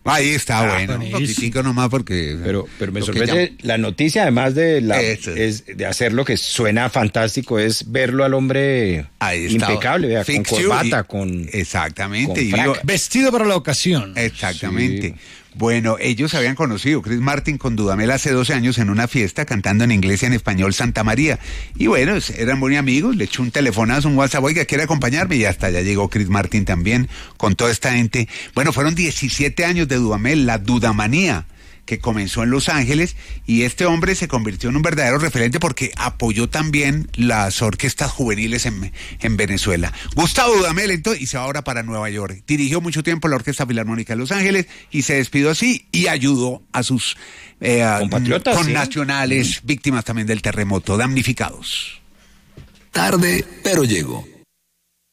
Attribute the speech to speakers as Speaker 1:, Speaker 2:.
Speaker 1: Ahí está, bueno, un poquitico nomás porque...
Speaker 2: Pero me sorprende la noticia, además es de hacer lo que suena fantástico, es verlo al hombre impecable, vea, con corbata, con...
Speaker 1: Exactamente.
Speaker 2: Con
Speaker 3: vestido para la ocasión.
Speaker 1: Exactamente.
Speaker 2: Sí.
Speaker 1: Bueno, ellos se habían conocido, Chris Martin con Dudamel hace 12 años en una fiesta cantando en inglés y en español Santa María. Y bueno, eran muy amigos, le echó un telefonazo, un WhatsApp, oiga, ¿quiere acompañarme? Y hasta allá llegó Chris Martin también con toda esta gente. Bueno, fueron 17 años de Dudamel, la Dudamanía, que comenzó en Los Ángeles, y este hombre se convirtió en un verdadero referente porque apoyó también las orquestas juveniles en Venezuela. Gustavo Dudamel, entonces, y se va ahora para Nueva York. Dirigió mucho tiempo la Orquesta Filarmónica de Los Ángeles y se despidió así y ayudó a sus
Speaker 2: compatriotas,
Speaker 1: connacionales, víctimas también del terremoto, damnificados.
Speaker 4: Tarde, pero llegó.